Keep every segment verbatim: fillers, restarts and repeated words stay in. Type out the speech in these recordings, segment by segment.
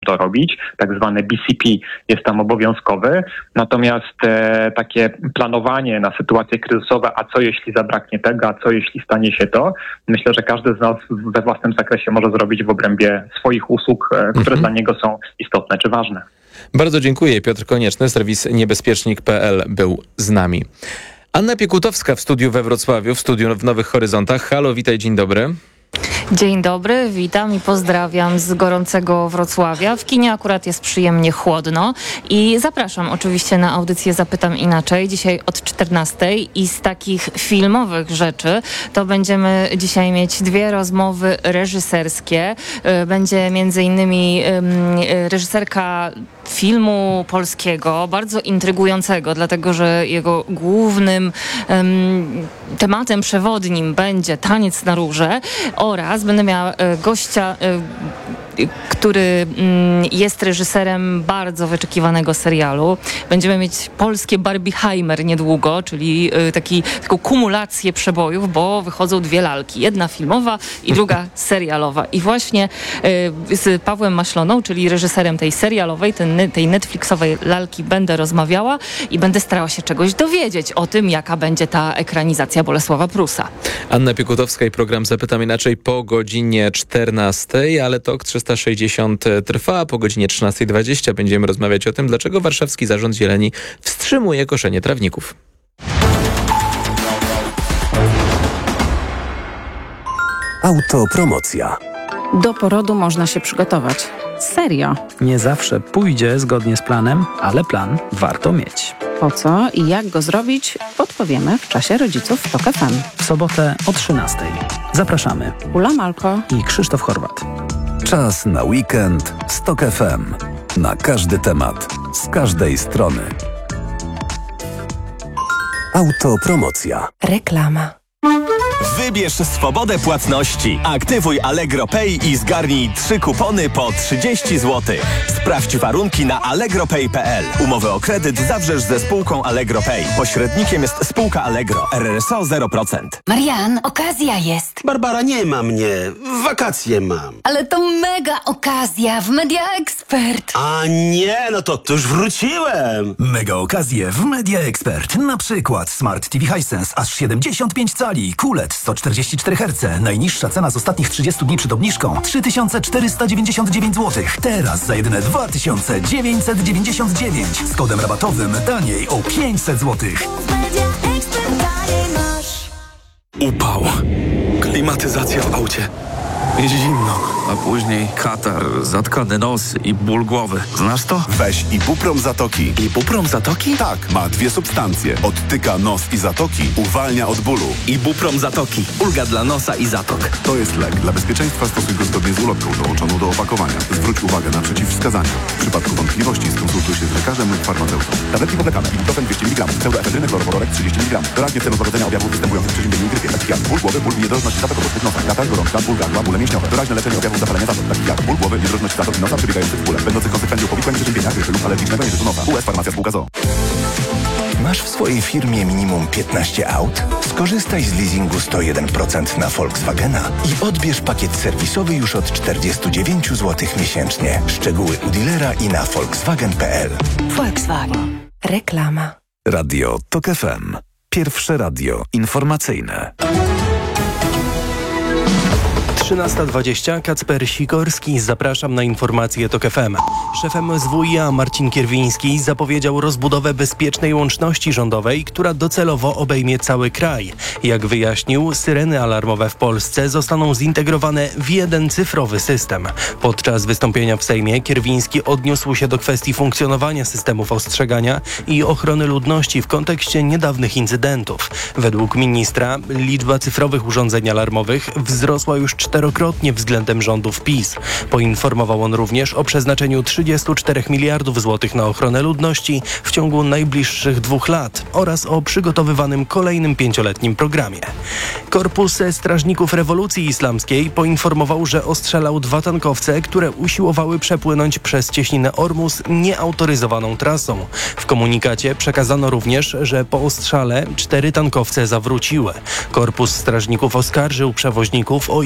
to robić. Tak zwany B C P jest tam obowiązkowy. Natomiast e, takie planowanie na sytuacje kryzysowe, a co jeśli zabraknie tego, a co jeśli stanie się to, myślę, że każdy z nas we własnym zakresie może zrobić w obrębie swoich usług, e, które mhm. dla niego są istotne czy ważne. Bardzo dziękuję. Piotr Konieczny, serwis niebezpiecznik kropka p l był z nami. Anna Piekutowska w studiu we Wrocławiu, w studiu w Nowych Horyzontach. Halo, witaj, dzień dobry. Dzień dobry, witam i pozdrawiam z gorącego Wrocławia. W kinie akurat jest przyjemnie chłodno i zapraszam oczywiście na audycję Zapytam Inaczej. Dzisiaj od czternastej i z takich filmowych rzeczy to będziemy dzisiaj mieć dwie rozmowy reżyserskie. Będzie między innymi reżyserka filmu polskiego, bardzo intrygującego, dlatego że jego głównym um, tematem przewodnim będzie Taniec na róże oraz będę miała e, gościa, e, który mm, jest reżyserem bardzo wyczekiwanego serialu. Będziemy mieć polskie Barbieheimer niedługo, czyli y, taki, taką kumulację przebojów, bo wychodzą dwie lalki. Jedna filmowa i druga serialowa. I właśnie y, z Pawłem Maśloną, czyli reżyserem tej serialowej, ten, tej Netflixowej lalki będę rozmawiała i będę starała się czegoś dowiedzieć o tym, jaka będzie ta ekranizacja Bolesława Prusa. Anna Piekutowska i program Zapytam Inaczej po godzinie czternastej, ale TOK trzysta sześćdziesiąt trwa. Po godzinie trzynastej dwadzieścia będziemy rozmawiać o tym, dlaczego warszawski Zarząd Zieleni wstrzymuje koszenie trawników. Autopromocja. Do porodu można się przygotować. Serio. Nie zawsze pójdzie zgodnie z planem, ale plan warto mieć. Po co i jak go zrobić, podpowiemy w czasie Rodziców w TOK F M. W sobotę o trzynastej. Zapraszamy. Ula Malko i Krzysztof Chorwat. Czas na weekend z TOK F M. Na każdy temat, z każdej strony. Autopromocja. Reklama. Wybierz swobodę płatności. Aktywuj Allegro Pay i zgarnij trzy kupony po trzydzieści złotych. Sprawdź warunki na allegro pay kropka p l. Umowę o kredyt zawrzesz ze spółką Allegro Pay. Pośrednikiem jest spółka Allegro. R R S O zero procent. Marian, okazja jest. Barbara, nie ma mnie. Wakacje mam. Ale to mega okazja w Media Expert. A nie, no to, to już wróciłem. Mega okazje w Media Expert. Na przykład Smart T V Hisense aż siedemdziesiąt pięć cali. Q L E D sto czterdzieści cztery herce. Najniższa cena z ostatnich trzydziestu dni przed obniżką trzy tysiące czterysta dziewięćdziesiąt dziewięć złotych. Teraz za jedyne dwa tysiące dziewięćset dziewięćdziesiąt dziewięć. Z kodem rabatowym taniej o pięćset złotych. Upał. Klimatyzacja w aucie. Jest zimno, a później katar, zatkany nos i ból głowy. Znasz to? Weź Ibuprom Zatoki. Ibuprom Zatoki? Tak, ma dwie substancje. Odtyka nos i zatoki, uwalnia od bólu. Ibuprom Zatoki. Ulga dla nosa i zatok. To jest lek. Dla bezpieczeństwa stosuj go zgodnie z ulotką dołączoną do opakowania. Zwróć uwagę na przeciwwskazania. W przypadku wątpliwości skonsultuj się z lekarzem lub farmaceutą. Tabletki powlekane. Ibuprofen dwieście miligramów. Pseudoefedryny, chlorowodorek trzydzieści miligramów. Doraźnie w celu złagodzenia objawów występujących w przeziębieniu i grypie. Takich jak ból głowy, ból i niedrożność zatok obok nosa. Katar, gorączka, ból gardła, bóle mięśniowe. Doraźne leczenie objawów zapalenia zatok. Takich jak ból głowy, niedrożność zatok i nosa przebiegających w bólem, będących konsekwencją powikłań przeziębienia, grypy lub alergicznego nieżytu nosa. U S Farmacja Spółka z o o. Masz w swojej firmie minimum piętnaście aut? Skorzystaj z leasingu sto jeden procent na Volkswagena i odbierz pakiet serwisowy już od czterdzieści dziewięć złotych miesięcznie. Szczegóły u dealera i na volkswagen kropka p l. Volkswagen. Reklama. Radio TOK F M. Pierwsze radio informacyjne. trzynasta dwadzieścia, Kacper Sikorski. Zapraszam na informacje TOK F M. Szef M S W i a Marcin Kierwiński zapowiedział rozbudowę bezpiecznej łączności rządowej, która docelowo obejmie cały kraj. Jak wyjaśnił, syreny alarmowe w Polsce zostaną zintegrowane w jeden cyfrowy system. Podczas wystąpienia w Sejmie Kierwiński odniósł się do kwestii funkcjonowania systemów ostrzegania i ochrony ludności w kontekście niedawnych incydentów. Według ministra liczba cyfrowych urządzeń alarmowych wzrosła już czterokrotnie względem rządów PiS. Poinformował on również o przeznaczeniu trzydziestu czterech miliardów złotych na ochronę ludności w ciągu najbliższych dwóch lat oraz o przygotowywanym kolejnym pięcioletnim programie. Korpus Strażników Rewolucji Islamskiej poinformował, że ostrzelał dwa tankowce, które usiłowały przepłynąć przez cieśninę Ormus nieautoryzowaną trasą. W komunikacie przekazano również, że po ostrzale cztery tankowce zawróciły. Korpus Strażników oskarżył przewoźników o ignorowanie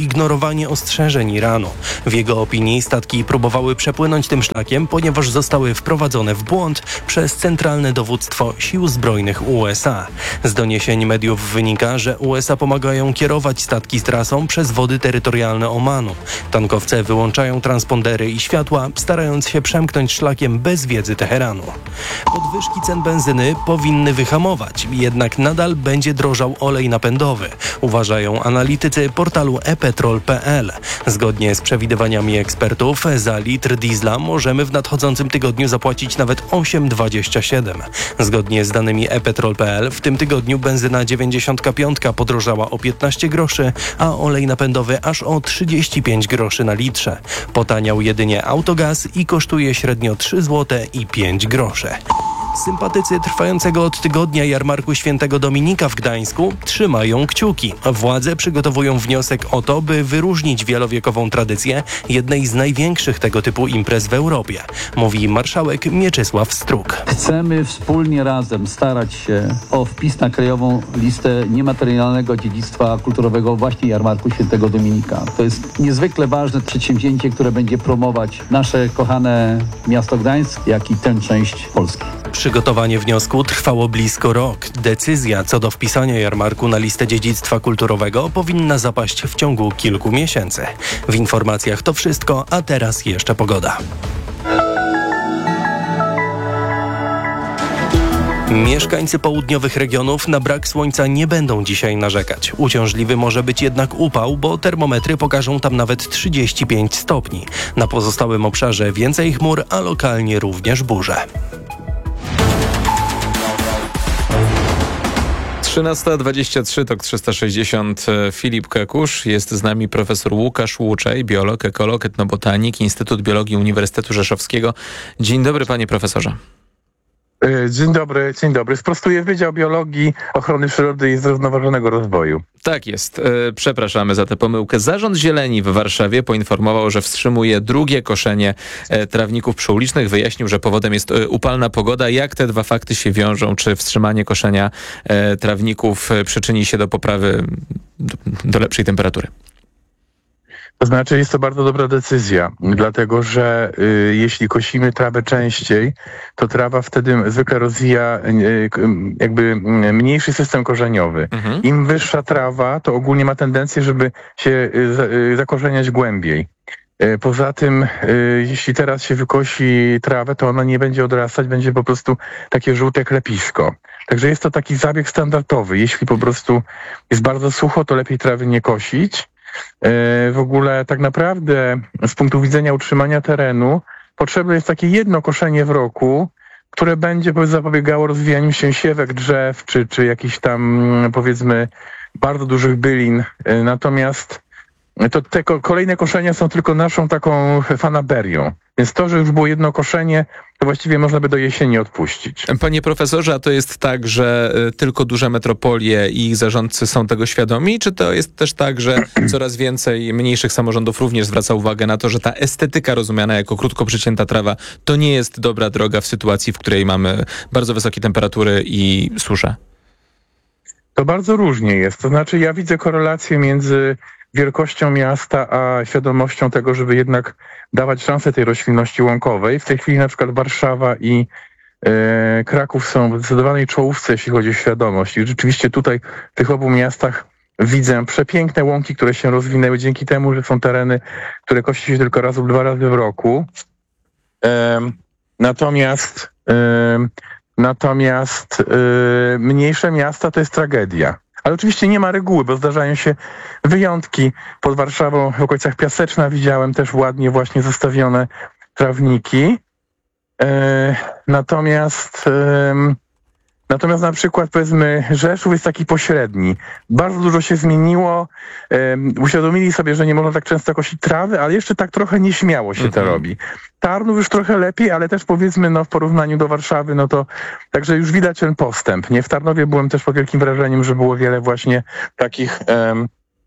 ignorowanie ostrzeżeń Iranu. W jego opinii statki próbowały przepłynąć tym szlakiem, ponieważ zostały wprowadzone w błąd przez Centralne Dowództwo Sił Zbrojnych U S A. Z doniesień mediów wynika, że U S A pomagają kierować statki z trasą przez wody terytorialne Omanu. Tankowce wyłączają transpondery i światła, starając się przemknąć szlakiem bez wiedzy Teheranu. Podwyżki cen benzyny powinny wyhamować, jednak nadal będzie drożał olej napędowy, uważają analitycy portalu e petrol kropka p l. Zgodnie z przewidywaniami ekspertów za litr diesla możemy w nadchodzącym tygodniu zapłacić nawet osiem przecinek dwadzieścia siedem. Zgodnie z danymi e petrol kropka p l w tym tygodniu benzyna dziewięćdziesiąt pięć podrożała o piętnaście groszy, a olej napędowy aż o trzydzieści pięć groszy na litrze. Potaniał jedynie autogaz i kosztuje średnio trzy złote i pięć groszy. Sympatycy trwającego od tygodnia jarmarku Świętego Dominika w Gdańsku trzymają kciuki. Władze przygotowują wniosek o to, by wyróżnić wielowiekową tradycję jednej z największych tego typu imprez w Europie, mówi marszałek Mieczysław Struk. Chcemy wspólnie razem starać się o wpis na krajową listę niematerialnego dziedzictwa kulturowego właśnie jarmarku Świętego Dominika. To jest niezwykle ważne przedsięwzięcie, które będzie promować nasze kochane miasto Gdańsk, jak i tę część Polski. Przygotowanie wniosku trwało blisko rok. Decyzja co do wpisania jarmarku na listę dziedzictwa kulturowego powinna zapaść w ciągu kilku miesięcy. W informacjach to wszystko, a teraz jeszcze pogoda. Mieszkańcy południowych regionów na brak słońca nie będą dzisiaj narzekać. Uciążliwy może być jednak upał, bo termometry pokażą tam nawet trzydzieści pięć stopni. Na pozostałym obszarze więcej chmur, a lokalnie również burze. trzynasta dwadzieścia trzy, tok trzysta sześćdziesiąt. Filip Kekusz, jest z nami profesor Łukasz Łuczej, biolog, ekolog, etnobotanik, Instytut Biologii Uniwersytetu Rzeszowskiego. Dzień dobry, panie profesorze. Dzień dobry, dzień dobry. Sprostuję Wydział Biologii, Ochrony Przyrody i Zrównoważonego Rozwoju. Tak jest. E, przepraszamy za tę pomyłkę. Zarząd Zieleni w Warszawie poinformował, że wstrzymuje drugie koszenie e, trawników przyulicznych. Wyjaśnił, że powodem jest e, upalna pogoda. Jak te dwa fakty się wiążą? Czy wstrzymanie koszenia e, trawników e, przyczyni się do poprawy, do, do lepszej temperatury? To znaczy jest to bardzo dobra decyzja, dlatego że y, jeśli kosimy trawę częściej, to trawa wtedy zwykle rozwija y, jakby mniejszy system korzeniowy. Mhm. Im wyższa trawa, to ogólnie ma tendencję, żeby się y, y, zakorzeniać głębiej. Y, poza tym, y, jeśli teraz się wykosi trawę, to ona nie będzie odrastać, będzie po prostu takie żółte klepisko. Także jest to taki zabieg standardowy. Jeśli po prostu jest bardzo sucho, to lepiej trawy nie kosić. W ogóle tak naprawdę z punktu widzenia utrzymania terenu potrzebne jest takie jedno koszenie w roku, które będzie zapobiegało rozwijaniu się siewek drzew, czy, czy jakichś tam powiedzmy bardzo dużych bylin. Natomiast to te kolejne koszenia są tylko naszą taką fanaberią. Więc to, że już było jedno koszenie, to właściwie można by do jesieni odpuścić. Panie profesorze, a to jest tak, że tylko duże metropolie i ich zarządcy są tego świadomi? Czy to jest też tak, że coraz więcej mniejszych samorządów również zwraca uwagę na to, że ta estetyka rozumiana jako krótko przycięta trawa to nie jest dobra droga w sytuacji, w której mamy bardzo wysokie temperatury i suszę? To bardzo różnie jest. To znaczy ja widzę korelację między wielkością miasta, a świadomością tego, żeby jednak dawać szansę tej roślinności łąkowej. W tej chwili na przykład Warszawa i e, Kraków są w zdecydowanej czołówce, jeśli chodzi o świadomość. I rzeczywiście tutaj w tych obu miastach widzę przepiękne łąki, które się rozwinęły dzięki temu, że są tereny, które kości się tylko raz lub dwa razy w roku. E, natomiast e, natomiast e, mniejsze miasta to jest tragedia. Ale oczywiście nie ma reguły, bo zdarzają się wyjątki. Pod Warszawą w okolicach Piaseczna widziałem też ładnie właśnie zostawione trawniki. E, natomiast e, natomiast na przykład powiedzmy Rzeszów jest taki pośredni. Bardzo dużo się zmieniło. E, uświadomili sobie, że nie można tak często kosić trawy, ale jeszcze tak trochę nieśmiało się to robi. Tarnów już trochę lepiej, ale też powiedzmy no w porównaniu do Warszawy, no to także już widać ten postęp. Nie, w Tarnowie byłem też pod wielkim wrażeniem, że było wiele właśnie takich em,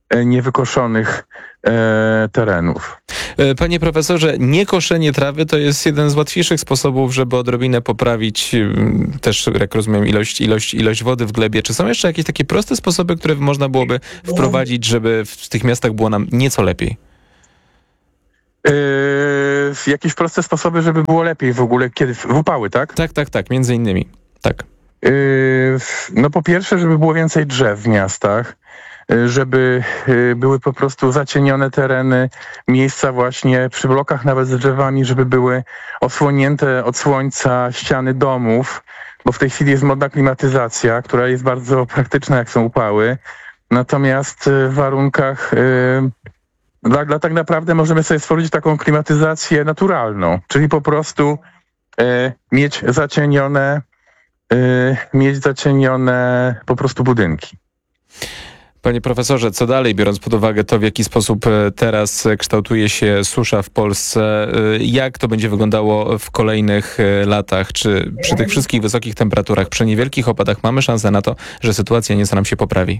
niewykoszonych e, terenów. Panie profesorze, niekoszenie trawy to jest jeden z łatwiejszych sposobów, żeby odrobinę poprawić też, jak rozumiem, ilość, ilość, ilość wody w glebie. Czy są jeszcze jakieś takie proste sposoby, które można byłoby wprowadzić, żeby w tych miastach było nam nieco lepiej? Yy, jakieś proste sposoby, żeby było lepiej w ogóle, kiedy w upały, tak? Tak, tak, tak, między innymi, tak. Yy, no po pierwsze, żeby było więcej drzew w miastach, żeby były po prostu zacienione tereny, miejsca właśnie przy blokach nawet z drzewami, żeby były osłonięte od słońca ściany domów, bo w tej chwili jest modna klimatyzacja, która jest bardzo praktyczna, jak są upały. Natomiast w warunkach Dla, dla tak naprawdę możemy sobie stworzyć taką klimatyzację naturalną, czyli po prostu e, mieć zacienione, e, mieć zacienione po prostu budynki. Panie profesorze, co dalej, biorąc pod uwagę to, w jaki sposób teraz kształtuje się susza w Polsce, jak to będzie wyglądało w kolejnych latach? Czy przy tych wszystkich wysokich temperaturach, przy niewielkich opadach mamy szansę na to, że sytuacja nieco nam się poprawi?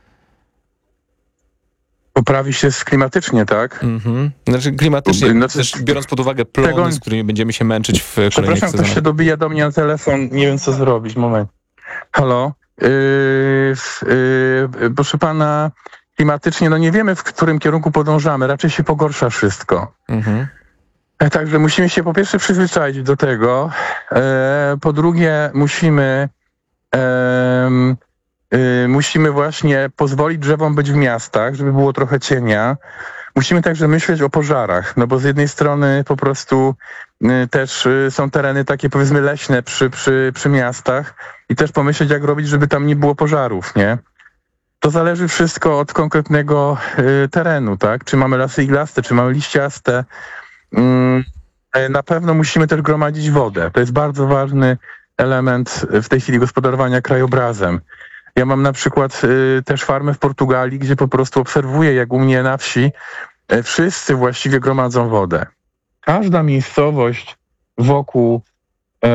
Poprawi się klimatycznie, tak? Mhm. Znaczy klimatycznie, znaczy, też biorąc pod uwagę plony, tego... z którymi będziemy się męczyć w kolejnych sezonach. Przepraszam, ktoś się dobija do mnie na telefon, nie wiem co zrobić, moment. Halo? Yy, yy, proszę pana, klimatycznie, no nie wiemy, w którym kierunku podążamy, raczej się pogorsza wszystko. Mhm. Także musimy się po pierwsze przyzwyczaić do tego, e, po drugie musimy e, e, musimy właśnie pozwolić drzewom być w miastach, żeby było trochę cienia. Musimy także myśleć o pożarach, no bo z jednej strony po prostu y, też y, są tereny takie powiedzmy leśne przy, przy, przy miastach i też pomyśleć, jak robić, żeby tam nie było pożarów, nie? To zależy wszystko od konkretnego y, terenu, tak? Czy mamy lasy iglaste, czy mamy liściaste. Y, na pewno musimy też gromadzić wodę. To jest bardzo ważny element w tej chwili gospodarowania krajobrazem. Ja mam na przykład y, też farmę w Portugalii, gdzie po prostu obserwuję, jak u mnie na wsi y, wszyscy właściwie gromadzą wodę. Każda miejscowość wokół, y,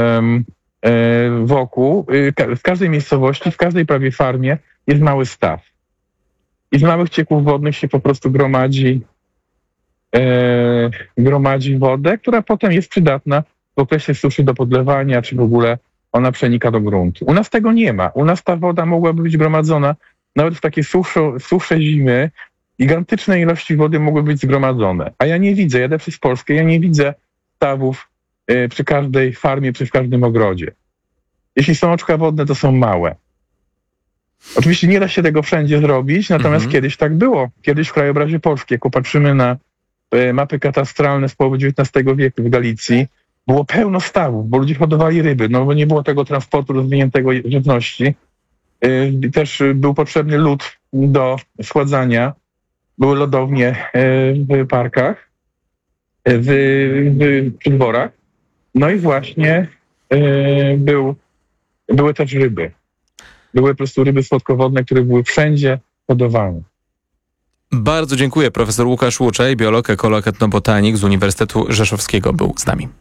y, wokół y, ka- w każdej miejscowości, w każdej prawie farmie jest mały staw. I z małych cieków wodnych się po prostu gromadzi, y, gromadzi wodę, która potem jest przydatna w okresie suszy do podlewania, czy w ogóle ona przenika do gruntu. U nas tego nie ma. U nas ta woda mogłaby być gromadzona nawet w takie susze, susze zimy. Gigantyczne ilości wody mogły być zgromadzone. A ja nie widzę, jadę przez Polskę, ja nie widzę stawów y, przy każdej farmie, przy każdym ogrodzie. Jeśli są oczka wodne, to są małe. Oczywiście nie da się tego wszędzie zrobić, natomiast mhm. kiedyś tak było. Kiedyś w krajobrazie Polski, jak popatrzymy na y, mapy katastralne z połowy dziewiętnastego wieku w Galicji, było pełno stawów, bo ludzie hodowali ryby, no bo nie było tego transportu rozwiniętego żywności. Yy, też był potrzebny lód do schładzania. Były lodownie yy, w parkach, yy, w, w, przy dworach. No i właśnie yy, był, były też ryby. Były po prostu ryby słodkowodne, które były wszędzie hodowane. Bardzo dziękuję. Profesor Łukasz Łuczej, biolog, ekolog, etnobotanik z Uniwersytetu Rzeszowskiego był z nami.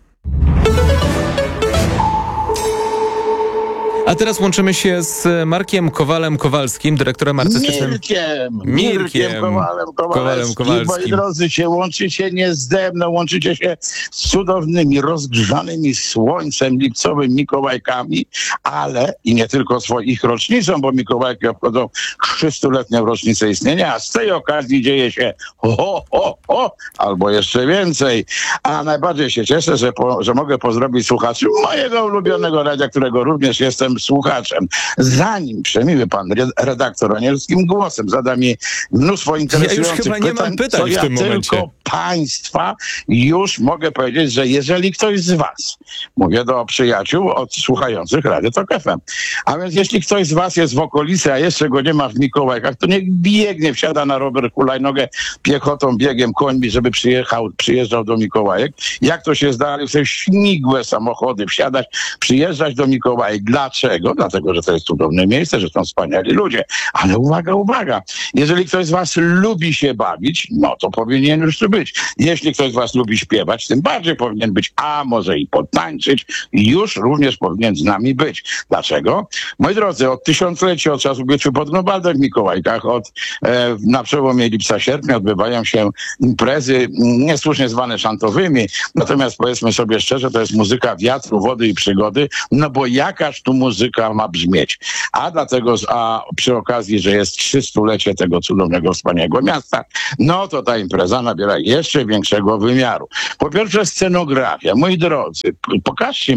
A teraz łączymy się z Markiem Kowalem-Kowalskim, dyrektorem artystycznym... Mirkiem! Mirkiem Kowalem-Kowalskim. Kowalem Moi drodzy, się łączycie nie ze mną, łączycie się z cudownymi, rozgrzanymi słońcem lipcowymi Mikołajkami, ale i nie tylko swoich rocznicą, bo Mikołajki obchodzą trzystuletnią rocznicę istnienia, a z tej okazji dzieje się ho, ho, ho, albo jeszcze więcej. A najbardziej się cieszę, że, po, że mogę pozdrowić słuchaczy mojego ulubionego radia, którego również jestem słuchaczem. Zanim przemiły pan redaktor anielskim głosem zada mi mnóstwo interesujących ja już chyba pytań, nie mam pytań to w ja tym tylko momencie. państwa już mogę powiedzieć, że jeżeli ktoś z was, mówię do przyjaciół od słuchających Radio Tok F M, a więc jeśli ktoś z was jest w okolicy, a jeszcze go nie ma w Mikołajkach, to niech biegnie, wsiada na rower, hulajnogę, piechotą, biegiem, końmi, żeby przyjechał, przyjeżdżał do Mikołajek. Jak to się zdarzy, w te śmigłe samochody wsiadać, przyjeżdżać do Mikołajek. Dlaczego? Dlaczego? Dlatego, że to jest cudowne miejsce, że są wspaniali ludzie. Ale uwaga, uwaga. Jeżeli ktoś z was lubi się bawić, no to powinien już tu być. Jeśli ktoś z was lubi śpiewać, tym bardziej powinien być, a może i podtańczyć, już również powinien z nami być. Dlaczego? Moi drodzy, od tysiąclecia, od czasu bitwy pod Grunwaldem w Mikołajkach, od, e, na przełomie lipca-sierpnia odbywają się imprezy niesłusznie zwane szantowymi. Natomiast powiedzmy sobie szczerze, to jest muzyka wiatru, wody i przygody, no bo jakaż tu muzyka ma brzmieć. A dlatego, a przy okazji, że jest trzystulecie tego cudownego, wspaniałego miasta, no to ta impreza nabiera jeszcze większego wymiaru. Po pierwsze scenografia. Moi drodzy, pokażcie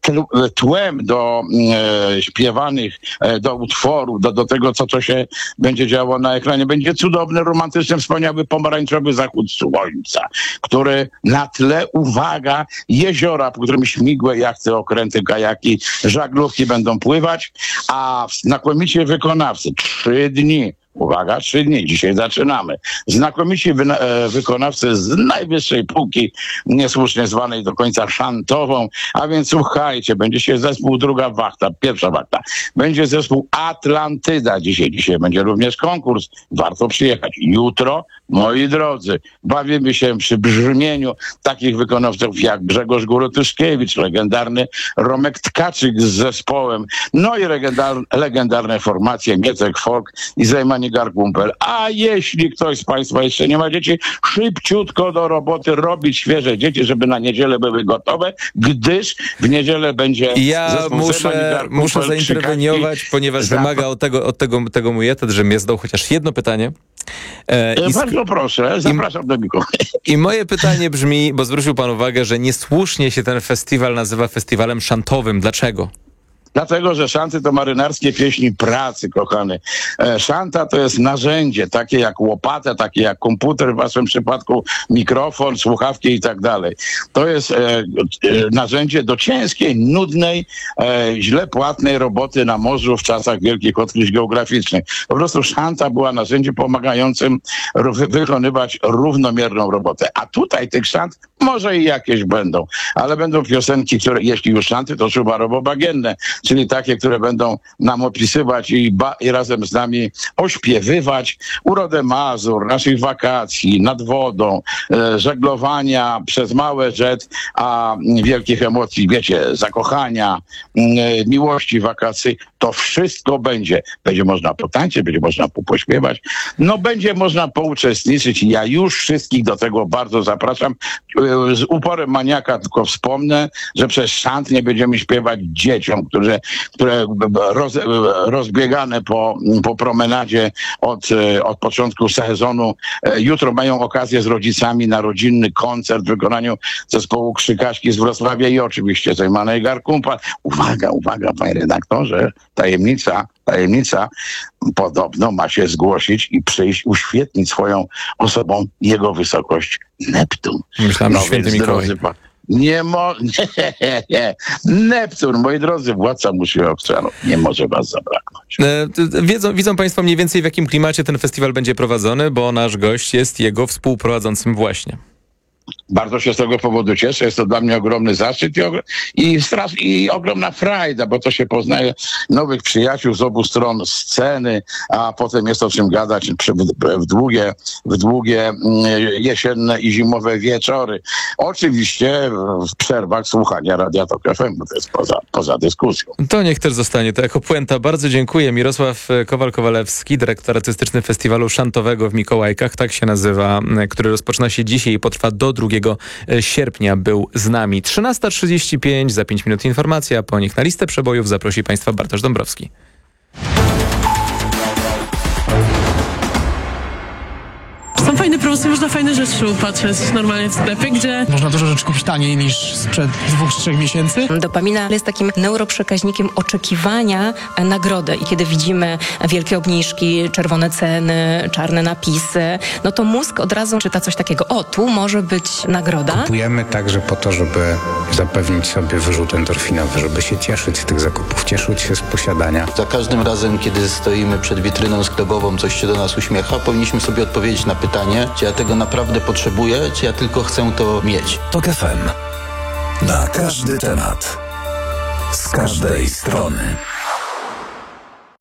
tłem do e, śpiewanych, e, do utworów, do, do tego, co to się będzie działo na ekranie. Będzie cudowny, romantyczny, wspaniały, pomarańczowy zachód słońca, który na tle, uwaga, jeziora, po którym śmigłe jachty, okręty, kajaki, żaglówki będą pływać, a znakomici wykonawcy, trzy dni, uwaga, trzy dni, dzisiaj zaczynamy. Znakomici wy, e, wykonawcy z najwyższej półki, niesłusznie zwanej do końca szantową, a więc słuchajcie, będzie się zespół druga wachta, pierwsza wachta. Będzie zespół Atlantyda dzisiaj. Dzisiaj będzie również konkurs. Warto przyjechać. Jutro, moi drodzy, bawimy się przy brzmieniu takich wykonawców jak Grzegorz Górotyszkiewicz, legendarny Romek Tkaczyk z zespołem, no i legendar, legendarne formacje Miecek Folk i Zajmanie Garkumpel. A jeśli ktoś z państwa jeszcze nie ma dzieci, szybciutko do roboty robić świeże dzieci, żeby na niedzielę były gotowe, gdyż w niedzielę będzie ja muszę, muszę zainterweniować, ponieważ Zapad. wymaga od tego, od tego, tego mój etat, żebym ja zadał chociaż jedno pytanie. E, i Bardzo sk- proszę, zapraszam i, do Mikołaja. I moje pytanie brzmi, bo zwrócił pan uwagę, że niesłusznie się ten festiwal nazywa festiwalem szantowym. Dlaczego? Dlatego, że szanty to marynarskie pieśni pracy, kochany. E, szanta to jest narzędzie, takie jak łopata, takie jak komputer, w waszym przypadku mikrofon, słuchawki i tak dalej. To jest e, e, narzędzie do ciężkiej, nudnej, e, źle płatnej roboty na morzu w czasach wielkich odkryć geograficznych. Po prostu szanta była narzędziem pomagającym wy- wykonywać równomierną robotę. A tutaj tych szant może i jakieś będą, ale będą piosenki, które, jeśli już szanty, to szubarowo-bagienne, czyli takie, które będą nam opisywać i, ba- i razem z nami ośpiewywać urodę Mazur, naszych wakacji, nad wodą, e, żeglowania przez małe rzet, a wielkich emocji, wiecie, zakochania, e, miłości, wakacji. To wszystko będzie. Będzie można potańczyć, będzie można pośpiewać. No będzie można pouczestniczyć. Ja już wszystkich do tego bardzo zapraszam. Z uporem maniaka tylko wspomnę, że przez szant nie będziemy śpiewać dzieciom, które, które roz, rozbiegane po, po promenadzie od, od początku sezonu. Jutro mają okazję z rodzicami na rodzinny koncert w wykonaniu zespołu Krzykaśki z Wrocławia i oczywiście Zajmanej Garkumpel. Uwaga, uwaga, panie redaktorze, tajemnica, tajemnica podobno ma się zgłosić i przyjść, uświetnić swoją osobą jego wysokość Neptun. Myślałem, no, że święty Mikołaj. Nie mo... Nie, nie. Neptun, moi drodzy, władca musi oceanu. Nie może was zabraknąć. E, wiedzą, widzą państwo mniej więcej, w jakim klimacie ten festiwal będzie prowadzony, bo nasz gość jest jego współprowadzącym właśnie. Bardzo się z tego powodu cieszę. Jest to dla mnie ogromny zaszczyt i, ogr- i, strasz- i ogromna frajda, bo to się poznaje nowych przyjaciół z obu stron sceny, a potem jest o czym gadać w, w długie, w długie jesienne i zimowe wieczory. Oczywiście w przerwach słuchania Radia Tok F M, bo to jest poza, poza dyskusją. To niech też zostanie to jako puenta. Bardzo dziękuję. Mirosław Kowal-Kowalewski, dyrektor artystyczny Festiwalu Szantowego w Mikołajkach, tak się nazywa, który rozpoczyna się dzisiaj i potrwa do drugiego sierpnia, był z nami. trzynasta trzydzieści pięć, za pięć minut informacja, po nich na listę przebojów zaprosi państwa Bartosz Dąbrowski. Są fajne promocje, można fajne rzeczy upatrzeć normalnie w sklepie, gdzie... Można dużo rzeczy kupić taniej niż sprzed dwóch, trzech miesięcy. Dopamina jest takim neuroprzekaźnikiem oczekiwania nagrody i kiedy widzimy wielkie obniżki, czerwone ceny, czarne napisy, no to mózg od razu czyta coś takiego. O, tu może być nagroda. Kupujemy także po to, żeby zapewnić sobie wyrzut endorfinowy, żeby się cieszyć z tych zakupów, cieszyć się z posiadania. Za każdym razem, kiedy stoimy przed witryną sklepową, coś się do nas uśmiecha, powinniśmy sobie odpowiedzieć na pytanie, czy ja tego naprawdę potrzebuję, czy ja tylko chcę to mieć. Tok F M. Na każdy temat. Z każdej strony.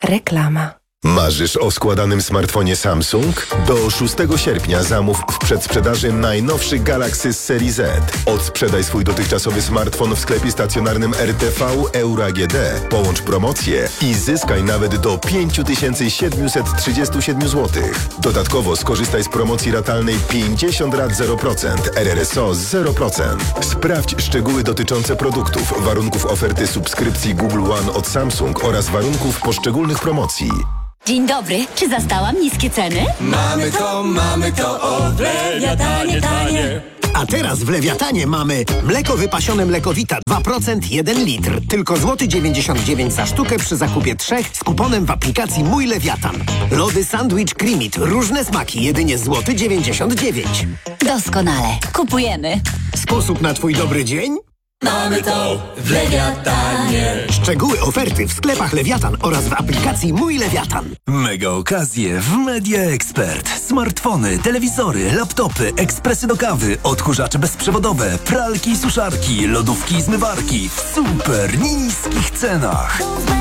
Reklama. Marzysz o składanym smartfonie Samsung? Do szóstego sierpnia zamów w przedsprzedaży najnowszy Galaxy z serii Z. Odsprzedaj swój dotychczasowy smartfon w sklepie stacjonarnym R T V Euro A G D. Połącz promocję i zyskaj nawet do pięć tysięcy siedemset trzydzieści siedem złotych. Dodatkowo skorzystaj z promocji ratalnej pięćdziesiąt rat zero procent, R R S O zero procent. Sprawdź szczegóły dotyczące produktów, warunków oferty subskrypcji Google One od Samsung oraz warunków poszczególnych promocji. Dzień dobry, czy zastałam niskie ceny? Mamy to, mamy to, o Lewiatanie, tanie. A teraz w Lewiatanie mamy mleko wypasione Mlekowita dwa procent jeden litr. Tylko złoty dziewięćdziesiąt dziewięć za sztukę przy zakupie trzech z kuponem w aplikacji Mój Lewiatan. Lody Sandwich Creamit, różne smaki, jedynie złoty dziewięćdziesiąt dziewięć. Doskonale, kupujemy. Sposób na twój dobry dzień? Mamy to w Lewiatanie. Szczegóły oferty w sklepach Lewiatan oraz w aplikacji Mój Lewiatan. Mega okazje w Media Expert. Smartfony, telewizory, laptopy, ekspresy do kawy, odkurzacze bezprzewodowe, pralki i suszarki, lodówki i zmywarki w super niskich cenach.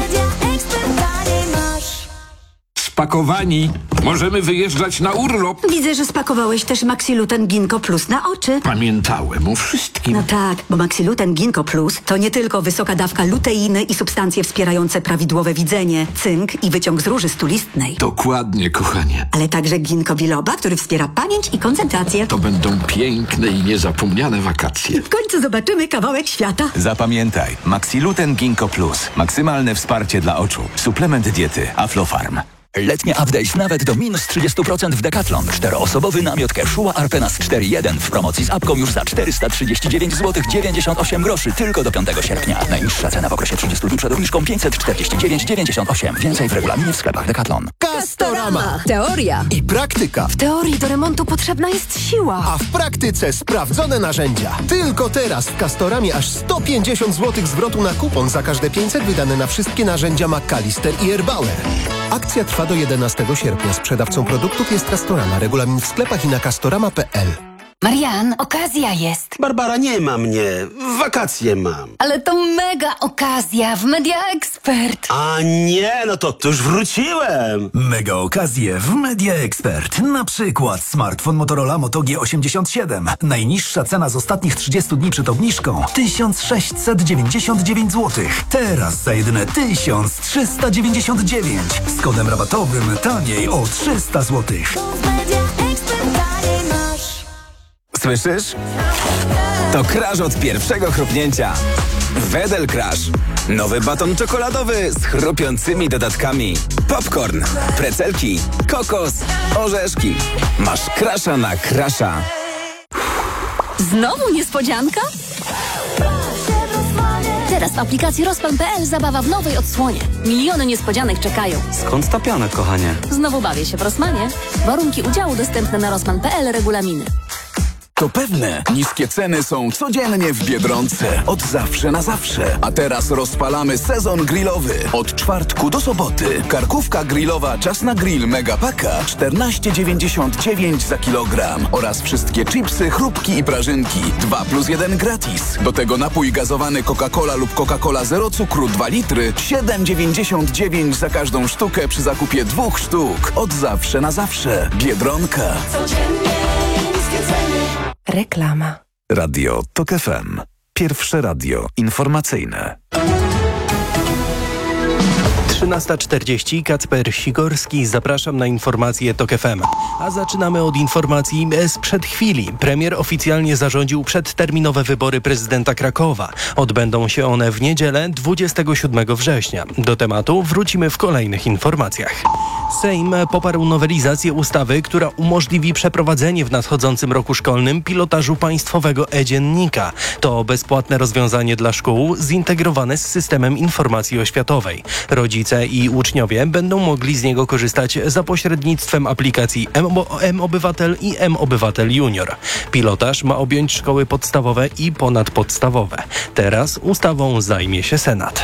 Spakowani. Możemy wyjeżdżać na urlop. Widzę, że spakowałeś też Maxiluten Ginkgo Plus na oczy. Pamiętałem o wszystkim. No tak, bo Maxiluten Ginkgo Plus to nie tylko wysoka dawka luteiny i substancje wspierające prawidłowe widzenie, cynk i wyciąg z róży stulistnej. Dokładnie, kochanie. Ale także ginkgo biloba, który wspiera pamięć i koncentrację. To będą piękne i niezapomniane wakacje. W końcu zobaczymy kawałek świata. Zapamiętaj, Maxiluten Ginkgo Plus. Maksymalne wsparcie dla oczu. Suplement diety Aflofarm. Letnie update nawet do minus trzydzieści procent w Decathlon. Czteroosobowy namiot Quechua Arpenas cztery jeden w promocji z apką już za czterysta trzydzieści dziewięć złotych dziewięćdziesiąt osiem groszy tylko do piątego sierpnia. Najniższa cena w okresie trzydziestu dni przed obniżką pięćset czterdzieści dziewięć dziewięćdziesiąt osiem. Więcej w regulaminie w sklepach Decathlon. Castorama. Teoria i praktyka. W teorii do remontu potrzebna jest siła, a w praktyce sprawdzone narzędzia. Tylko teraz w Castoramie aż sto pięćdziesiąt złotych zwrotu na kupon za każde pięćset wydane na wszystkie narzędzia McAllister i Erbauer. Akcja trwa do jedenastego sierpnia. Sprzedawcą produktów jest Castorama. Regulamin w sklepach i na castorama kropka p l. Marian, okazja jest. Barbara, nie ma mnie. Wakacje mam. Ale to mega okazja w Media Expert. A nie, no to, to już wróciłem. Mega okazje w Media Expert. Na przykład smartfon Motorola Moto G osiemdziesiąt siedem. Najniższa cena z ostatnich trzydziestu dni przed obniżką tysiąc sześćset dziewięćdziesiąt dziewięć złotych. Teraz za jedyne tysiąc trzysta dziewięćdziesiąt dziewięć. Z kodem rabatowym taniej o trzysta złotych. Słyszysz? To crash od pierwszego chrupnięcia. Wedel Crash. Nowy baton czekoladowy z chrupiącymi dodatkami. Popcorn, precelki, kokos, orzeszki. Masz crasha na crasha. Znowu niespodzianka? Teraz w aplikacji Rozpan kropka p l zabawa w nowej odsłonie. Miliony niespodzianek czekają. Skąd ta piana, kochanie? Znowu bawię się w Rossmanie. Warunki udziału dostępne na Rozpan kropka p l, regulaminy. To pewne, niskie ceny są codziennie w Biedronce. Od zawsze na zawsze. A teraz rozpalamy sezon grillowy. Od czwartku do soboty. Karkówka grillowa Czas na Grill Megapaka czternaście dziewięćdziesiąt dziewięć za kilogram. Oraz wszystkie chipsy, chrupki i prażynki. dwa plus jeden gratis. Do tego napój gazowany Coca-Cola lub Coca-Cola zero cukru dwa litry. siedem dziewięćdziesiąt dziewięć za każdą sztukę przy zakupie dwóch sztuk. Od zawsze na zawsze. Biedronka. Codziennie niskie ceny. Reklama. Radio Tok F M. Pierwsze radio informacyjne. trzynasta czterdzieści, Kacper Sikorski, zapraszam na informacje Tok F M. A zaczynamy od informacji sprzed chwili. Premier oficjalnie zarządził przedterminowe wybory prezydenta Krakowa. Odbędą się one w niedzielę dwudziestego siódmego września. Do tematu wrócimy w kolejnych informacjach. Sejm poparł nowelizację ustawy, która umożliwi przeprowadzenie w nadchodzącym roku szkolnym pilotażu państwowego e-dziennika. To bezpłatne rozwiązanie dla szkół zintegrowane z systemem informacji oświatowej. Rodzice i uczniowie będą mogli z niego korzystać za pośrednictwem aplikacji M-Obywatel i M-Obywatel Junior. Pilotaż ma objąć szkoły podstawowe i ponadpodstawowe. Teraz ustawą zajmie się Senat.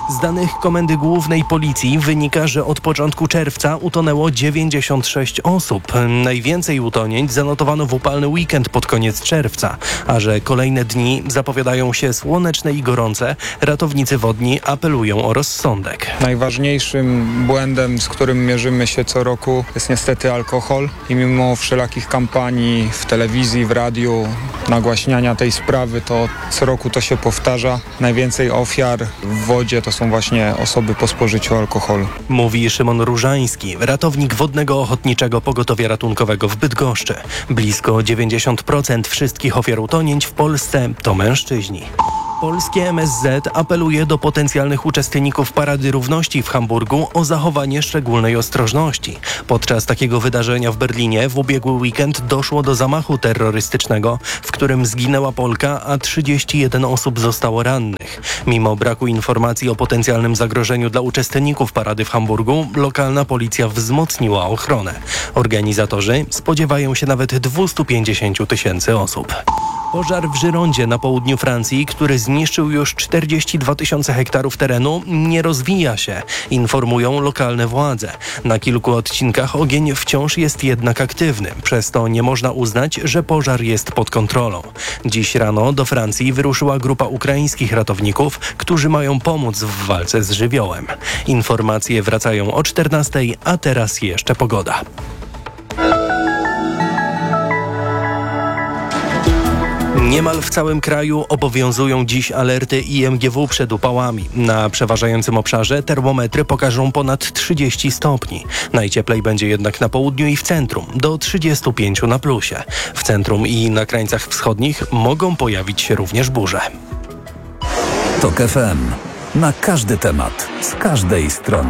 Z danych Komendy Głównej Policji wynika, że od początku czerwca utonęło dziewięćdziesiąt sześć osób. Najwięcej utonięć zanotowano w upalny weekend pod koniec czerwca, a że kolejne dni zapowiadają się słoneczne i gorące, ratownicy wodni apelują o rozsądek. Najważniejszym błędem, z którym mierzymy się co roku, jest niestety alkohol i mimo wszelakich kampanii w telewizji, w radiu, nagłaśniania tej sprawy, to co roku to się powtarza. Najwięcej ofiar w wodzie to są właśnie osoby po spożyciu alkoholu. Mówi Szymon Różański, ratownik Wodnego Ochotniczego Pogotowia Ratunkowego w Bydgoszczy. Blisko dziewięćdziesiąt procent wszystkich ofiar utonięć w Polsce to mężczyźni. Polskie M S Z apeluje do potencjalnych uczestników Parady Równości w Hamburgu o zachowanie szczególnej ostrożności. Podczas takiego wydarzenia w Berlinie w ubiegły weekend doszło do zamachu terrorystycznego, w którym zginęła Polka, a trzydzieści jeden osób zostało rannych. Mimo braku informacji o potencjalnym zagrożeniu dla uczestników parady w Hamburgu, lokalna policja wzmocniła ochronę. Organizatorzy spodziewają się nawet dwieście pięćdziesiąt tysięcy osób. Pożar w Żyrondzie na południu Francji, który zniszczył już czterdzieści dwa tysiące hektarów terenu, nie rozwija się, informują lokalne władze. Na kilku odcinkach ogień wciąż jest jednak aktywny, przez to nie można uznać, że pożar jest pod kontrolą. Dziś rano do Francji wyruszyła grupa ukraińskich ratowników, którzy mają pomóc w walce z żywiołem. Informacje wracają o czternastej, a teraz jeszcze pogoda. Niemal w całym kraju obowiązują dziś alerty I M G W przed upałami. Na przeważającym obszarze termometry pokażą ponad trzydzieści stopni. Najcieplej będzie jednak na południu i w centrum, do trzydziestu pięciu na plusie. W centrum i na krańcach wschodnich mogą pojawić się również burze. TOK F M. Na każdy temat, z każdej strony.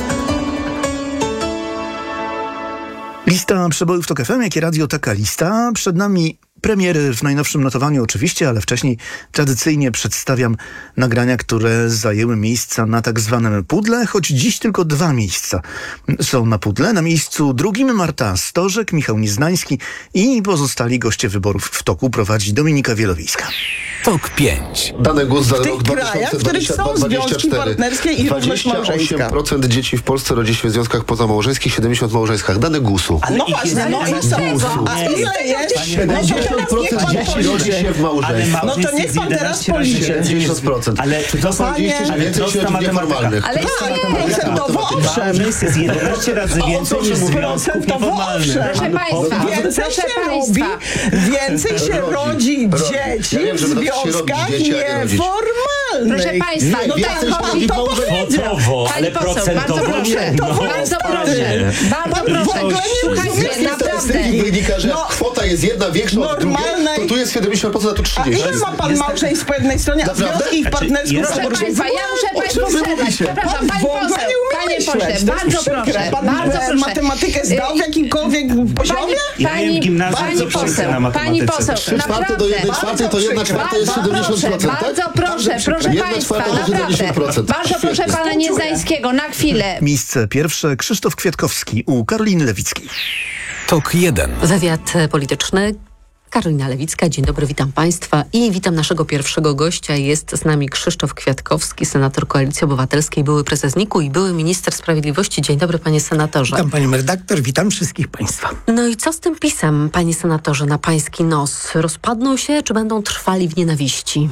Lista przebojów TOK F M, jak i radio taka lista. Przed nami premiery w najnowszym notowaniu oczywiście, ale wcześniej tradycyjnie przedstawiam nagrania, które zajęły miejsca na tak zwanym pudle, choć dziś tylko dwa miejsca są na pudle. Na miejscu drugim Marta Stożek, Michał Nieznański i pozostali goście wyborów w toku prowadzi Dominika Wielowiejska. TOK pięć. Dane G U S za w rok tych krajach, w których są związki partnerskie i równość małżeńska. dwadzieścia osiem procent dzieci w Polsce rodzi się w związkach pozamałżeńskich, siedemdziesiąt procent w małżeństwach. Dane G U S u. No właśnie, no i są. A ile jest? siedemdziesiąt procent dzieci rodzi się w małżeństwach. No to niech pan teraz policzy. siedemdziesiąt procent. Ale czy to są więcej się rodzi nieformalnych. Ale procentowo owszem. jest jedenaście razy więcej niż związków nieformalnych. Proszę Państwa, więcej proszę się państwa. robi, więcej się rodzi dzieci w związkach nieformalnych. Proszę Państwa, no tak, pan to powiedział. Pani poseł, bardzo proszę, bardzo proszę, bardzo proszę. Słuchajcie, naprawdę. Wynika, że kwota jest jedna większa od drugiej, to tu jest siedemdziesiąt procent, a tu trzydzieści procent. A ile ma pan małżeństw po jednej stronie, a związki ich partnerskich? Proszę Państwa, ja muszę Państwu przerwać. Przepraszam, Pani poseł, Panie pośle, bardzo proszę, bardzo proszę. Matematykę zdał w jakimkolwiek poziomie? Pani, pani poseł, pani poseł, trzy czwarte do jednej czwartej to jedna czwarta jest siedemdziesiąt procent, tak? Bardzo proszę, proszę Państwa, naprawdę. Bardzo proszę Pana Nieznańskiego, na chwilę. Miejsce pierwsze Krzysztof Kwiatkowski u Karoliny Lewickiej. TOK jeden. Wywiad polityczny. Karolina Lewicka, dzień dobry, witam Państwa i witam naszego pierwszego gościa. Jest z nami Krzysztof Kwiatkowski, senator Koalicji Obywatelskiej, były prezes N I K-u i były minister sprawiedliwości. Dzień dobry, panie senatorze. Witam panią redaktor, witam wszystkich Państwa. No i co z tym pisem, panie senatorze, na pański nos? Rozpadną się, czy będą trwali w nienawiści?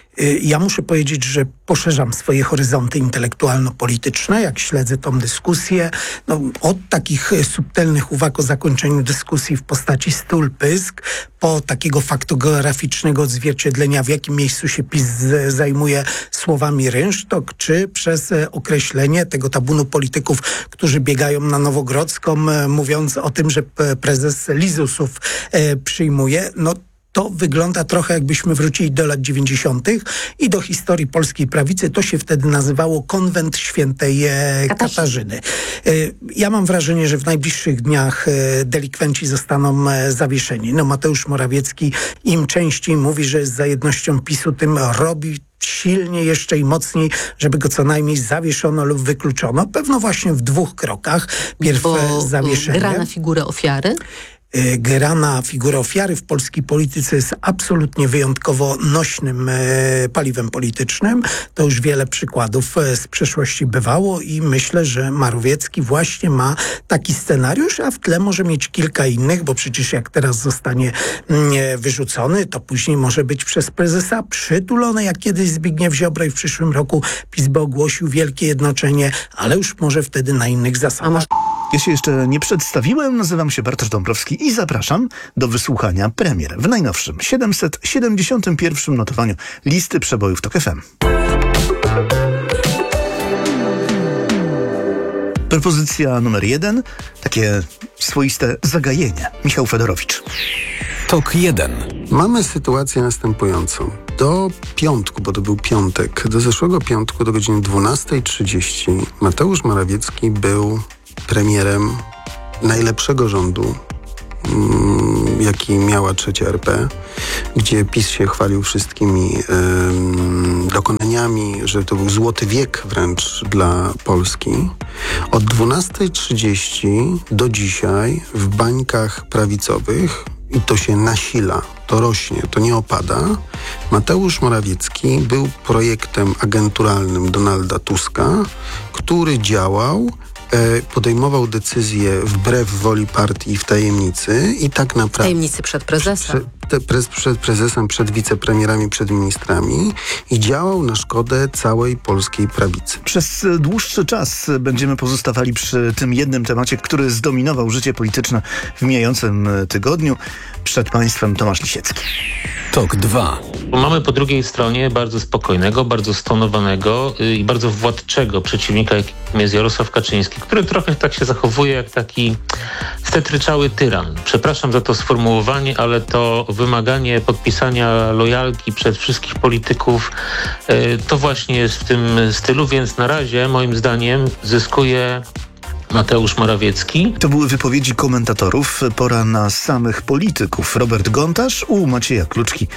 Ja muszę powiedzieć, że poszerzam swoje horyzonty intelektualno-polityczne, jak śledzę tą dyskusję. No, od takich subtelnych uwag o zakończeniu dyskusji w postaci stół pysk, po takiego faktograficznego odzwierciedlenia, w jakim miejscu się PiS zajmuje słowami rynsztok, czy przez określenie tego tabunu polityków, którzy biegają na Nowogrodzką, mówiąc o tym, że prezes Lizusów przyjmuje. No, to wygląda trochę, jakbyśmy wrócili do lat dziewięćdziesiątych i do historii polskiej prawicy. To się wtedy nazywało Konwent Świętej Katarzyny. Ja mam wrażenie, że w najbliższych dniach delikwenci zostaną zawieszeni. No, Mateusz Morawiecki im częściej mówi, że jest za jednością PiS-u, tym robi silniej jeszcze i mocniej, żeby go co najmniej zawieszono lub wykluczono. Pewno właśnie w dwóch krokach. Pierw Bo zawieszenie. gra na figurę ofiary? grana figura ofiary w polskiej polityce jest absolutnie wyjątkowo nośnym paliwem politycznym. To już wiele przykładów z przeszłości bywało i myślę, że Morawiecki właśnie ma taki scenariusz, a w tle może mieć kilka innych, bo przecież jak teraz zostanie wyrzucony, to później może być przez prezesa przytulony, jak kiedyś Zbigniew Ziobro i w przyszłym roku PiS by ogłosił wielkie jednoczenie, ale już może wtedy na innych zasadach. Ja się jeszcze nie przedstawiłem, nazywam się Bartosz Dąbrowski i zapraszam do wysłuchania premier w najnowszym siedemset siedemdziesiątym pierwszym notowaniu listy przebojów TOK F M. Propozycja numer jeden, takie swoiste zagajenie. Michał Fedorowicz. TOK jeden. Mamy sytuację następującą. Do piątku, bo to był piątek, do zeszłego piątku do godziny dwunastej trzydzieści Mateusz Morawiecki był premierem najlepszego rządu, mm, jaki miała trzecia R P, gdzie PiS się chwalił wszystkimi ym, dokonaniami, że to był złoty wiek wręcz dla Polski. Od dwunastej trzydzieści do dzisiaj w bańkach prawicowych, i to się nasila, to rośnie, to nie opada, Mateusz Morawiecki był projektem agenturalnym Donalda Tuska, który działał, podejmował decyzje wbrew woli partii w tajemnicy i tak naprawdę... Tajemnicy przed prezesem. Przed, prez, przed prezesem, przed wicepremierami, przed ministrami i działał na szkodę całej polskiej prawicy. Przez dłuższy czas będziemy pozostawali przy tym jednym temacie, który zdominował życie polityczne w mijającym tygodniu. Przed państwem Tomasz Lisiecki. TOK dwa. Mamy po drugiej stronie bardzo spokojnego, bardzo stonowanego i bardzo władczego przeciwnika, jakim jest Jarosław Kaczyński, który trochę tak się zachowuje jak taki stetryczały tyran. Przepraszam za to sformułowanie, ale to wymaganie podpisania lojalki przez wszystkich polityków to właśnie jest w tym stylu, więc na razie moim zdaniem zyskuje Mateusz Morawiecki. To były wypowiedzi komentatorów. Pora na samych polityków. Robert Gontarz u Macieja Kluczki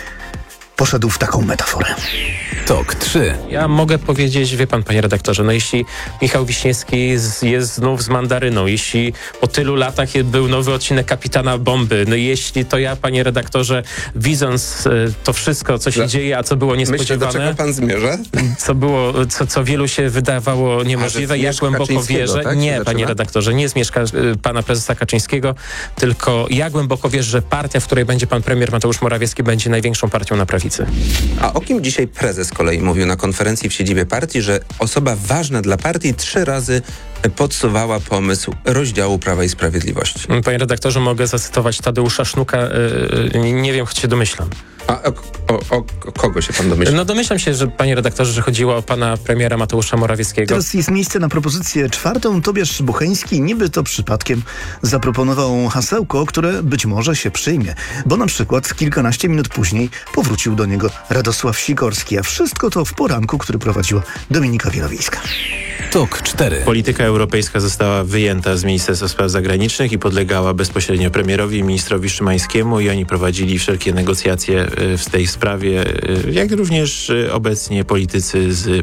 poszedł w taką metaforę. TOK trzy. Ja mogę powiedzieć, wie pan, panie redaktorze, no jeśli Michał Wiśniewski z, jest znów z mandaryną, jeśli po tylu latach był nowy odcinek Kapitana Bomby, no jeśli to ja, panie redaktorze, widząc e, to wszystko, co się Dla... dzieje, a co było niespodziewane... Myślę, do czego pan zmierza? Co było, co, co wielu się wydawało niemożliwe, ja głęboko wierzę... Tak? Nie, panie redaktorze, nie zmieszka pana prezesa Kaczyńskiego, tylko ja głęboko wierzę, że partia, w której będzie pan premier Mateusz Morawiecki, będzie największą partią na prawicy. A o kim dzisiaj prezes z kolei mówił na konferencji w siedzibie partii, że osoba ważna dla partii trzy razy podsuwała pomysł rozdziału Prawa i Sprawiedliwości? Panie redaktorze, mogę zacytować Tadeusza Sznuka, yy, nie wiem, choć się domyślam. A o, o, o kogo się pan domyśla? No domyślam się, że panie redaktorze, że chodziło o pana premiera Mateusza Morawieckiego. Teraz jest miejsce na propozycję czwartą. Tobiasz Bucheński niby to przypadkiem zaproponował hasełko, które być może się przyjmie, bo na przykład kilkanaście minut później powrócił do niego Radosław Sikorski, a wszystko to w poranku, który prowadziła Dominika Wielowiejska. TOK cztery. Polityka europejska została wyjęta z Ministerstwa Spraw Zagranicznych i podlegała bezpośrednio premierowi i ministrowi Szymańskiemu i oni prowadzili wszelkie negocjacje w tej sprawie, jak również obecnie politycy z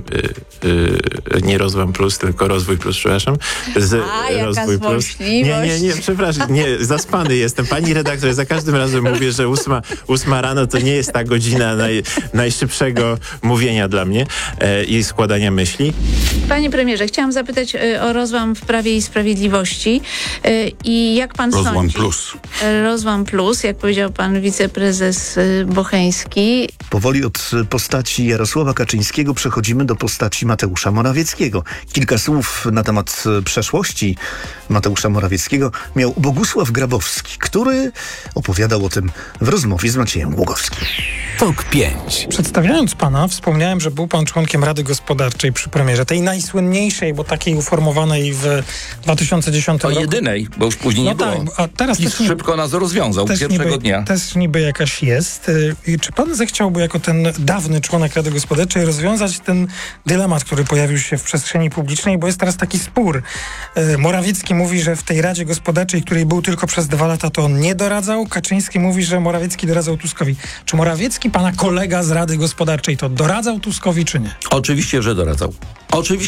nie Rozwam Plus, tylko Rozwój Plus, przepraszam. Z A, Rozwój jaka Plus. Nie, nie, nie, przepraszam, nie, zaspany jestem. Pani redaktor, za każdym razem mówię, że ósma, ósma rano to nie jest ta godzina naj, najszybszego mówienia dla mnie e, i składania myśli. Panie premierze, chciałam zapytać y, o rozłam w Prawie i Sprawiedliwości y, i jak pan Rozłam sądzi... plus. Rozłam plus, jak powiedział pan wiceprezes y, Bocheński. Powoli od postaci Jarosława Kaczyńskiego przechodzimy do postaci Mateusza Morawieckiego. Kilka słów na temat przeszłości Mateusza Morawieckiego miał Bogusław Grabowski, który opowiadał o tym w rozmowie z Maciejem Głogowskim. TOK pięć. Przedstawiając pana, wspomniałem, że był pan członkiem Rady Gospodarczej przy premierze, tej najsłynniejszej, bo takiej uformowanej w dwa tysiące dziesiątym roku. O jedynej, bo już później no nie tak, było. A teraz I też szybko nas rozwiązał też pierwszego niby, dnia. Też niby jakaś jest. I czy pan zechciałby jako ten dawny członek Rady Gospodarczej rozwiązać ten dylemat, który pojawił się w przestrzeni publicznej, bo jest teraz taki spór. Morawiecki mówi, że w tej Radzie Gospodarczej, której był tylko przez dwa lata, to on nie doradzał. Kaczyński mówi, że Morawiecki doradzał Tuskowi. Czy Morawiecki, pana kolega z Rady Gospodarczej, to doradzał Tuskowi, czy nie? Oczywiście, że doradzał. Oczywiście,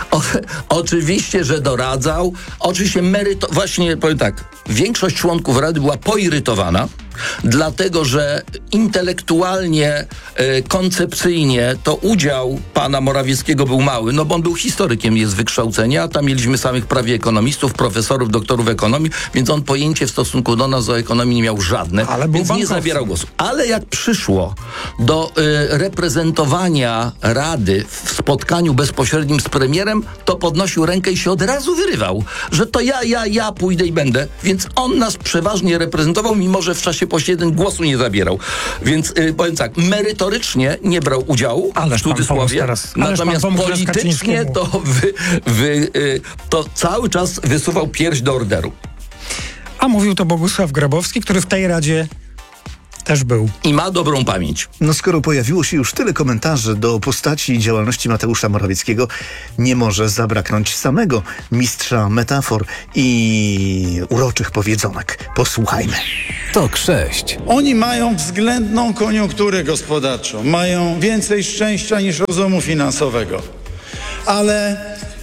O, oczywiście, że doradzał. Oczywiście meryto... Właśnie powiem tak, większość członków Rady była poirytowana, dlatego że intelektualnie, e, koncepcyjnie to udział pana Morawieckiego był mały, no bo on był historykiem, jest z wykształcenia, a tam mieliśmy samych prawie ekonomistów, profesorów, doktorów ekonomii, więc on pojęcie w stosunku do nas o ekonomii nie miał żadne, Ale więc był nie zabierał głosu. Ale jak przyszło do e, reprezentowania Rady w spotkaniu bezpośrednim z premierem, to podnosił rękę i się od razu wyrywał, że to ja, ja, ja pójdę i będę, więc on nas przeważnie reprezentował, mimo że w czasie posiedzeń głosu nie zabierał. Więc y, powiem tak, merytorycznie nie brał udziału, Ależ w cudzysłowie, teraz. Ależ natomiast pan politycznie to, wy, wy, y, to cały czas wysuwał pierś do orderu. A mówił to Bogusław Grabowski, który w tej Radzie też był. I ma dobrą pamięć. No skoro pojawiło się już tyle komentarzy do postaci i działalności Mateusza Morawieckiego, nie może zabraknąć samego mistrza metafor i uroczych powiedzonek. Posłuchajmy. Tok sześć. Oni mają względną koniunkturę gospodarczą, mają więcej szczęścia niż rozumu finansowego. Ale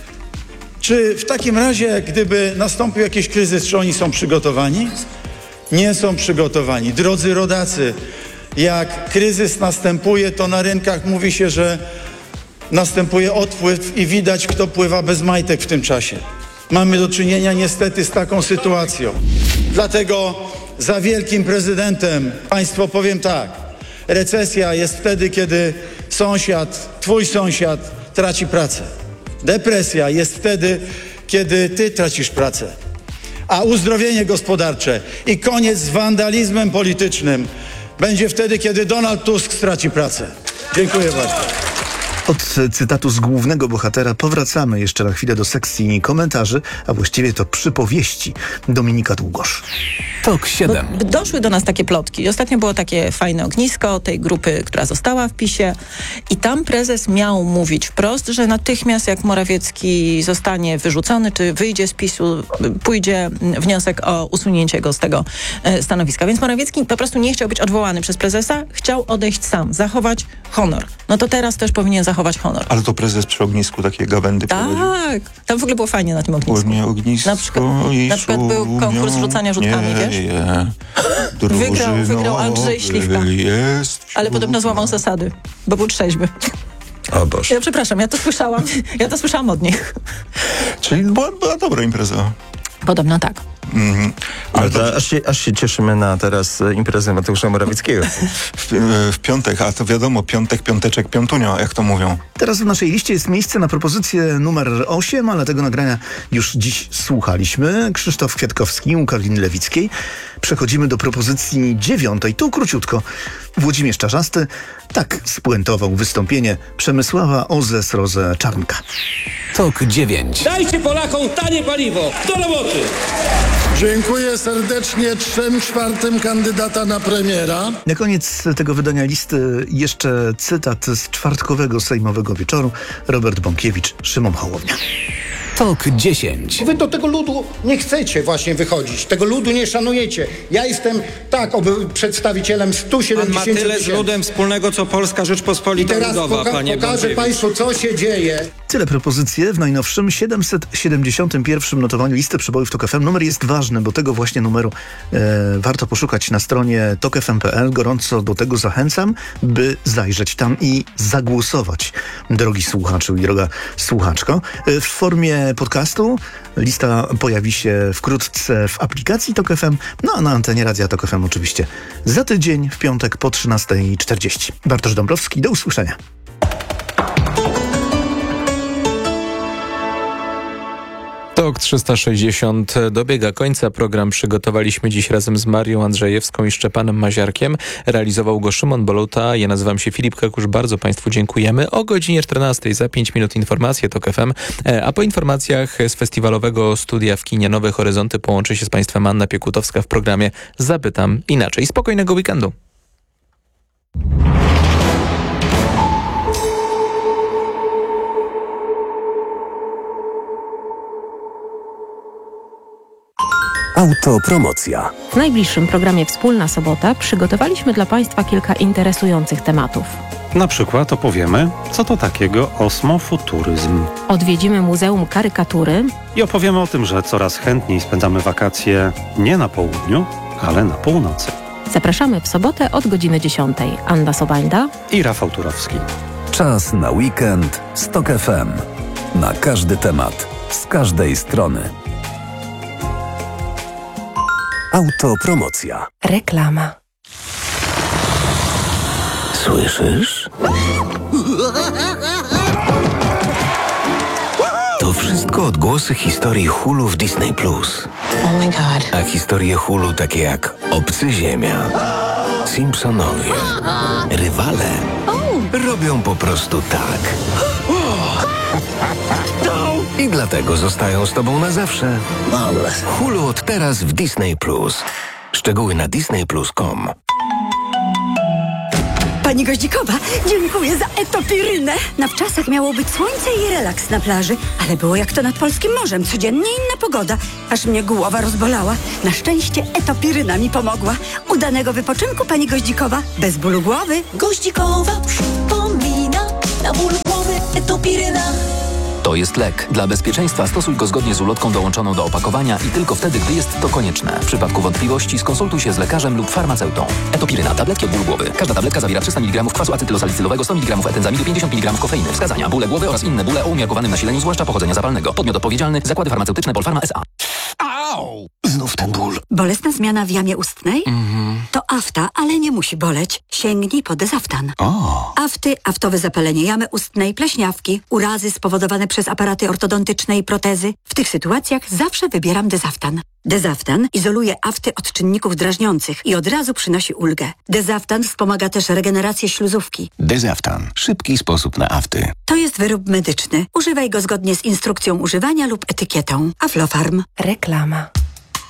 czy w takim razie, gdyby nastąpił jakiś kryzys, czy oni są przygotowani? Nie są przygotowani. Drodzy rodacy, jak kryzys następuje, to na rynkach mówi się, że następuje odpływ i widać, kto pływa bez majtek w tym czasie. Mamy do czynienia niestety z taką sytuacją. Dlatego za wielkim prezydentem państwo powiem tak. Recesja jest wtedy, kiedy sąsiad, twój sąsiad traci pracę. Depresja jest wtedy, kiedy ty tracisz pracę. A uzdrowienie gospodarcze i koniec z wandalizmem politycznym będzie wtedy, kiedy Donald Tusk straci pracę. Dziękuję bardzo. Od cytatu z głównego bohatera powracamy jeszcze na chwilę do sekcji komentarzy, a właściwie to przypowieści Dominika Długosz. Tok siedem. Bo doszły do nas takie plotki. Ostatnio było takie fajne ognisko tej grupy, która została w PiSie i tam prezes miał mówić wprost, że natychmiast jak Morawiecki zostanie wyrzucony, czy wyjdzie z PiSu, pójdzie wniosek o usunięcie go z tego e, stanowiska. Więc Morawiecki po prostu nie chciał być odwołany przez prezesa, chciał odejść sam, zachować honor. No to teraz też powinien zachować honor. Ale to prezes przy ognisku takie gawędy prowadził. Tak, tam w ogóle było fajnie na tym ognisku. Ładnie ognisko na przykład, na przykład był konkurs rzucania rzutkami, nie, wiesz? Nie. Wygrał, wygrał Andrzej Śliwka. Jest ale podobno złamał zasady, bo był trzeźwy. O Boże. Ja przepraszam, ja to słyszałam. Ja to słyszałam od nich. Czyli była, była dobra impreza. Podobno tak. Mm, ale to aż, się, aż się cieszymy na teraz imprezę Mateusza Morawieckiego. W, w piątek, a to wiadomo, piątek, piąteczek, piątunio, jak to mówią. Teraz w naszej liście jest miejsce na propozycję numer osiem, ale tego nagrania już dziś słuchaliśmy. Krzysztof Kwiatkowski u Karoliny Lewickiej. Przechodzimy do propozycji dziewiątej. Tu króciutko. Włodzimierz Czarzasty tak spuentował wystąpienie Przemysława Ozes-Rozę Czarnka. Tok dziewięć. Dajcie Polakom tanie paliwo. Do roboty. Dziękuję serdecznie trzem czwartym kandydata na premiera. Na koniec tego wydania listy jeszcze cytat z czwartkowego sejmowego wieczoru. Robert Bąkiewicz, Szymon Hołownia. Tok dziesięć. Wy do tego ludu nie chcecie właśnie wychodzić. Tego ludu nie szanujecie. Ja jestem, tak, oby przedstawicielem stu siedemdziesięciu tysięcy. Pan ma tyle z ludem wspólnego, co Polska Rzeczpospolita Ludowa, poka- panie pokażę Bąkiewicz. Państwu, co się dzieje. Tyle propozycje w najnowszym siedemset siedemdziesiątym pierwszym notowaniu listy przebojów Tok F M. Numer jest ważny, bo tego właśnie numeru e, warto poszukać na stronie tok f m kropka p l. Gorąco do tego zachęcam, by zajrzeć tam i zagłosować, drogi słuchaczu i droga słuchaczko. E, w formie podcastu lista pojawi się wkrótce w aplikacji Tok F M, no a na antenie Radia Tok F M oczywiście za tydzień, w piątek po trzynasta czterdzieści. Bartosz Dąbrowski, do usłyszenia. Tok trzysta sześćdziesiąt dobiega końca. Program przygotowaliśmy dziś razem z Marią Andrzejewską i Szczepanem Maziarkiem. Realizował go Szymon Boluta. Ja nazywam się Filip Kakusz. Bardzo Państwu dziękujemy. O godzinie czternastej za pięć minut informacje Tok F M, a po informacjach z festiwalowego studia w kinie Nowe Horyzonty połączy się z Państwem Anna Piekutowska w programie Zapytam Inaczej. Spokojnego weekendu. Autopromocja. W najbliższym programie Wspólna Sobota przygotowaliśmy dla Państwa kilka interesujących tematów. Na przykład opowiemy, co to takiego osmofuturyzm. Odwiedzimy Muzeum Karykatury I opowiemy o tym, że coraz chętniej spędzamy wakacje nie na południu, ale na północy. Zapraszamy w sobotę od godziny dziesiątej. Anna Sobańda i Rafał Turowski. Czas na weekend z TOK F M. Na każdy temat, z każdej strony. Autopromocja. Reklama. Słyszysz? To wszystko odgłosy historii Hulu w Disney Plus. Oh my god. A historie Hulu takie jak Obcy Ziemia, Simpsonowie, Rywale robią po prostu tak. I dlatego zostają z tobą na zawsze. Hulu od teraz w Disney Plus. Szczegóły na disney plus kropka com. Pani Goździkowa, dziękuję za etopirynę. Na wczasach miało być słońce i relaks na plaży, ale było jak to nad polskim morzem. Codziennie inna pogoda, aż mnie głowa rozbolała. Na szczęście etopiryna mi pomogła. Udanego wypoczynku, pani Goździkowa, bez bólu głowy. Goździkowa przypomina, na ból głowy etopiryna. To jest lek. Dla bezpieczeństwa stosuj go zgodnie z ulotką dołączoną do opakowania i tylko wtedy, gdy jest to konieczne. W przypadku wątpliwości skonsultuj się z lekarzem lub farmaceutą. Etopiryna. Tabletki od bólu głowy. Każda tabletka zawiera trzysta miligramów kwasu acetylosalicylowego, sto miligramów etenzamidu, pięćdziesiąt miligramów kofeiny. Wskazania. Bóle głowy oraz inne bóle o umiarkowanym nasileniu, zwłaszcza pochodzenia zapalnego. Podmiot odpowiedzialny. Zakłady farmaceutyczne Polpharma S A. Au! Znów ten ból. Bolesna zmiana w jamie ustnej? Mhm. To afta, ale nie musi boleć. Sięgnij po Dezaftan. O. Afty, aftowe zapalenie jamy ustnej, pleśniawki, urazy spowodowane przez aparaty ortodontyczne i protezy. W tych sytuacjach zawsze wybieram Dezaftan. Dezaftan izoluje afty od czynników drażniących i od razu przynosi ulgę. Dezaftan wspomaga też regenerację śluzówki. Dezaftan. Szybki sposób na afty. To jest wyrób medyczny. Używaj go zgodnie z instrukcją używania lub etykietą. Aflofarm. Reklama.